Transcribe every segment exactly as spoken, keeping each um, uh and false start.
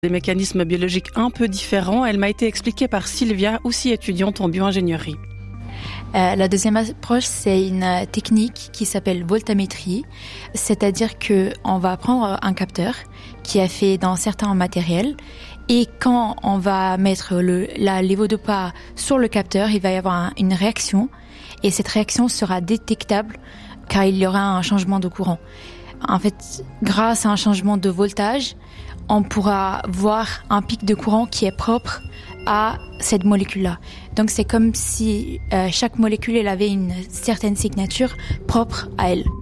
Des mécanismes biologiques un peu différents. Elle m'a été expliquée par Sylvia, aussi étudiante en bioingénierie. Euh, la deuxième approche, c'est une technique qui s'appelle voltammétrie, c'est-à-dire que on va prendre un capteur qui est fait dans certains matériels et quand on va mettre le, la lévodopa sur le capteur, il va y avoir un, une réaction et cette réaction sera détectable car il y aura un changement de courant. En fait, grâce à un changement de voltage, on pourra voir un pic de courant qui est propre à cette molécule-là. Donc c'est comme si euh, chaque molécule elle avait une certaine signature propre à elle.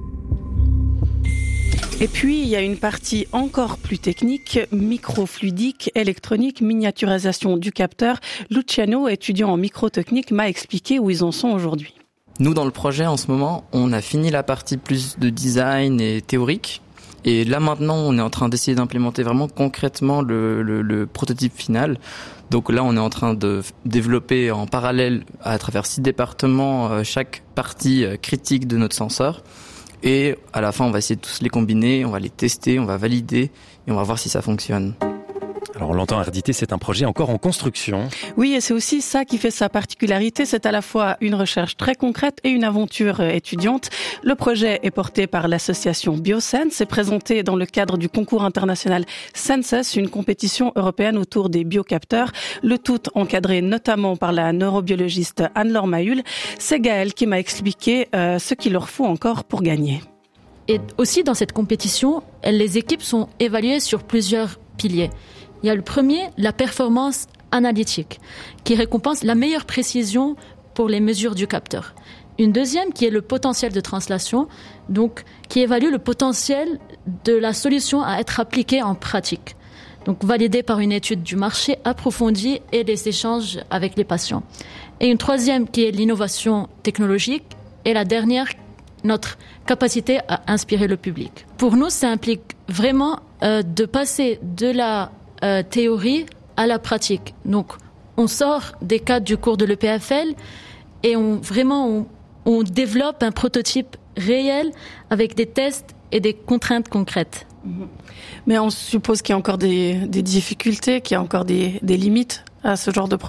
Et puis, il y a une partie encore plus technique, microfluidique, électronique, miniaturisation du capteur. Luciano, étudiant en microtechnique, m'a expliqué où ils en sont aujourd'hui. Nous, dans le projet, en ce moment, on a fini la partie plus de design et théorique. Et là, maintenant, on est en train d'essayer d'implémenter vraiment concrètement le, le, le prototype final. Donc là, on est en train de développer en parallèle, à travers six départements, chaque partie critique de notre senseur. Et à la fin, on va essayer de tous les combiner, on va les tester, on va valider et on va voir si ça fonctionne. Alors on l'entend, R D T, c'est un projet encore en construction. Oui, et c'est aussi ça qui fait sa particularité. C'est à la fois une recherche très concrète et une aventure étudiante. Le projet est porté par l'association Biosense et présenté dans le cadre du concours international Senses, une compétition européenne autour des biocapteurs. Le tout encadré notamment par la neurobiologiste Anne-Laure Mahul. C'est Gaëlle qui m'a expliqué euh, ce qu'il leur faut encore pour gagner. Et aussi dans cette compétition, les équipes sont évaluées sur plusieurs piliers. Il y a le premier, la performance analytique, qui récompense la meilleure précision pour les mesures du capteur. Une deuxième qui est le potentiel de translation, donc qui évalue le potentiel de la solution à être appliquée en pratique. Donc validée par une étude du marché approfondie et des échanges avec les patients. Et une troisième qui est l'innovation technologique et la dernière, notre capacité à inspirer le public. Pour nous, ça implique vraiment euh, de passer de la Euh, théorie à la pratique. Donc, on sort des cadres du cours de l'E P F L et on vraiment on, on développe un prototype réel avec des tests et des contraintes concrètes. Mais on suppose qu'il y a encore des, des difficultés, qu'il y a encore des, des limites à ce genre de projet ?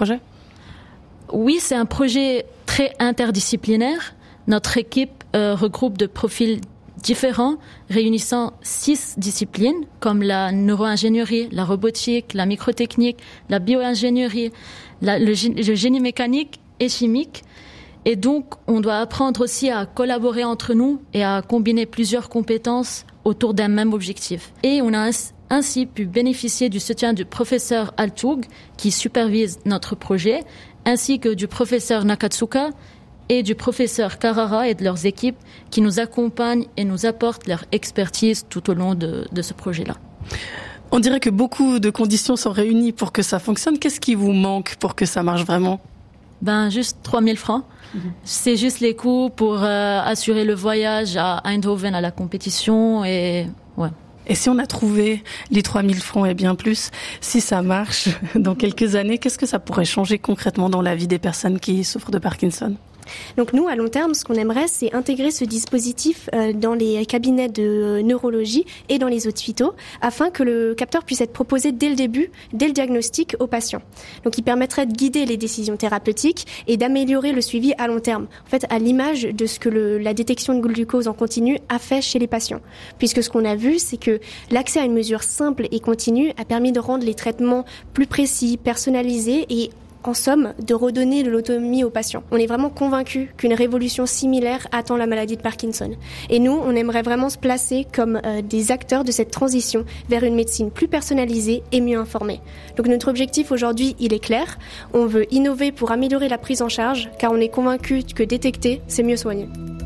Oui, c'est un projet très interdisciplinaire. Notre équipe euh, regroupe de profils différents, réunissant six disciplines comme la neuroingénierie, la robotique, la microtechnique, la bioingénierie, la, le, le génie mécanique et chimique. Et donc, on doit apprendre aussi à collaborer entre nous et à combiner plusieurs compétences autour d'un même objectif. Et on a ainsi pu bénéficier du soutien du professeur Altoug, qui supervise notre projet, ainsi que du professeur Nakatsuka, et du professeur Carrara et de leurs équipes qui nous accompagnent et nous apportent leur expertise tout au long de, de ce projet-là. On dirait que beaucoup de conditions sont réunies pour que ça fonctionne. Qu'est-ce qui vous manque pour que ça marche vraiment ? Ben, juste trois mille francs. Mmh. C'est juste les coûts pour euh, assurer le voyage à Eindhoven à la compétition et ouais. Et si on a trouvé les trois mille francs et bien plus, si ça marche dans quelques années, qu'est-ce que ça pourrait changer concrètement dans la vie des personnes qui souffrent de Parkinson ? Donc nous, à long terme, ce qu'on aimerait, c'est intégrer ce dispositif euh, dans les cabinets de euh, neurologie et dans les hôpitaux, afin que le capteur puisse être proposé dès le début, dès le diagnostic aux patients. Donc il permettrait de guider les décisions thérapeutiques et d'améliorer le suivi à long terme, en fait à l'image de ce que le, la détection de glucose en continu a fait chez les patients. Puisque ce qu'on a vu, c'est que l'accès à une mesure simple et continue a permis de rendre les traitements plus précis, personnalisés et en somme, de redonner de l'autonomie aux patients. On est vraiment convaincus qu'une révolution similaire attend la maladie de Parkinson. Et nous, on aimerait vraiment se placer comme euh, des acteurs de cette transition vers une médecine plus personnalisée et mieux informée. Donc notre objectif aujourd'hui, il est clair. On veut innover pour améliorer la prise en charge, car on est convaincus que détecter, c'est mieux soigner.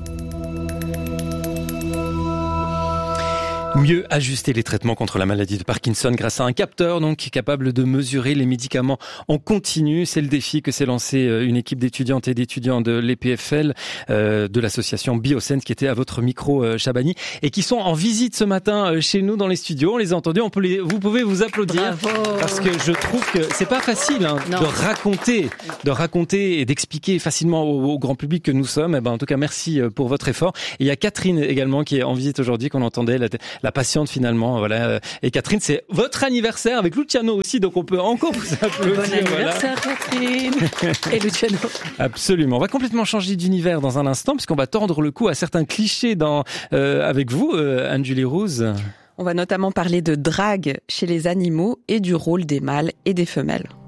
Mieux ajuster les traitements contre la maladie de Parkinson grâce à un capteur donc capable de mesurer les médicaments en continu. C'est le défi que s'est lancé une équipe d'étudiantes et d'étudiants de l'E P F L, euh, de l'association Biosense qui était à votre micro, euh, Chabani, et qui sont en visite ce matin euh, chez nous dans les studios. On les a entendus. On peut les, vous pouvez vous applaudir. Bravo. Parce que je trouve que c'est pas facile hein, de raconter, de raconter et d'expliquer facilement au, au grand public que nous sommes. Eh ben, en tout cas, merci pour votre effort. Et il y a Catherine également qui est en visite aujourd'hui, qu'on entendait la, la patiente finalement. Voilà. Et Catherine, c'est votre anniversaire avec Luciano aussi, donc on peut encore vous applaudir. Bon anniversaire, voilà. Catherine et Luciano. Absolument. On va complètement changer d'univers dans un instant, puisqu'on va tordre le cou à certains clichés dans, euh, avec vous, euh, Anne-Julie Rouse. On va notamment parler de drague chez les animaux et du rôle des mâles et des femelles.